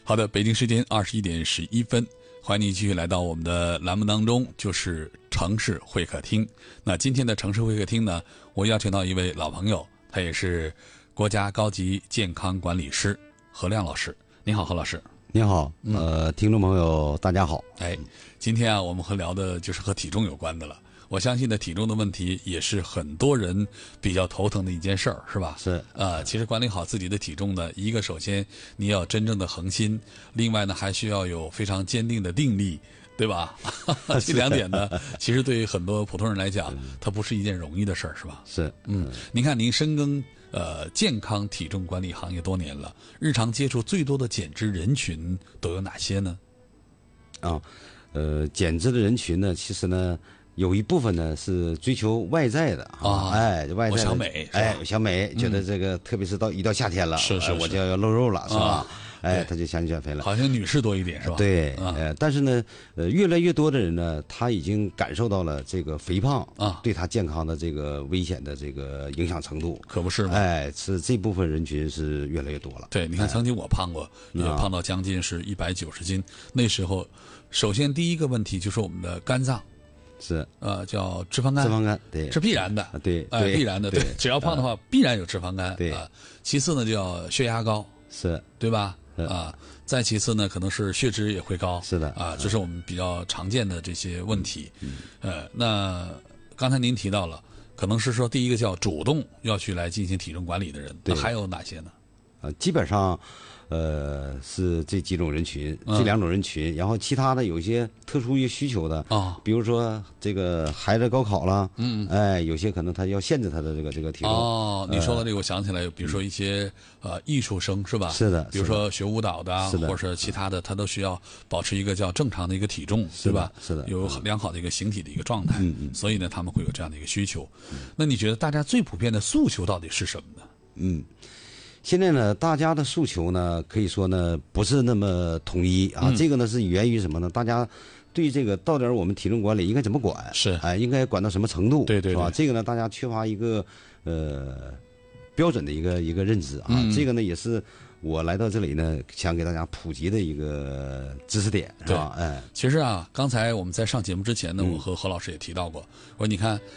好的，北京时间21:11，欢迎你继续来到我们的栏目当中，就是城市会客厅。那今天的城市会客厅呢，我邀请到一位老朋友，他也是国家高级健康管理师何亮老师。你好，何老师。 你好，听众朋友大家好。 今天啊，我们聊的就是和体重有关的了。我相信呢，体重的问题也是很多人比较头疼的一件事儿，是吧？ 是。 其实管理好自己的体重呢，一个首先你要真正的恒心，另外呢还需要有非常坚定的定力，对吧？这两点呢，其实对于很多普通人来讲，它不是一件容易的事儿，是吧？ 是。 您看您深耕健康体重管理行业多年了，日常接触最多的减脂人群都有哪些呢？ 减脂的人群呢，其实呢，有一部分呢是追求外在的外在的我想美， 想美，觉得这个特别是一到夏天了， 是我就要露肉了，是吧？他就想减肥了。 好像女士多一点，是吧？ 对，但是呢，越来越多的人呢，他已经感受到了这个肥胖对他健康的这个危险的这个影响程度， 可不是吗？ 是这部分人群是越来越多了。 对，你看，曾经我胖过，也胖到将近是190斤，那时候，首先第一个问题就是我们的肝脏。 是叫脂肪肝， 脂肪肝对， 是必然的， 对， 必然的，对，只要胖的话，必然有脂肪肝， 对。 其次呢，就要血压高， 是， 对吧？再其次呢，可能是血脂也会高， 是的， 这是我们比较常见的这些问题。那刚才您提到了，可能是说第一个叫主动要去来进行体重管理的人，那还有哪些呢？ 基本上。是这几种人群，这两种人群，然后其他的有一些特殊需求的比如说这个孩子高考了，有些可能他要限制他的这个体重。 你说到这个，我想起来，比如说一些艺术生是吧？ 是的， 比如说学舞蹈的，或者是其他的，他都需要保持一个叫正常的一个体重，对吧？ 是的， 有良好的一个形体的一个状态。所以呢，他们会有这样的一个需求。那你觉得大家最普遍的诉求到底是什么呢？ 现在呢，大家的诉求呢，可以说呢不是那么统一这个呢是源于什么呢？大家对这个到底我们体重管理应该怎么管？ 是应该管到什么程度？ 对， 是吧？这个呢，大家缺乏一个标准的一个认知这个呢也是我来到这里呢，想给大家普及的一个知识点，是吧？ 其实刚才我们在上节目之前呢，我和何老师也提到过，我说你看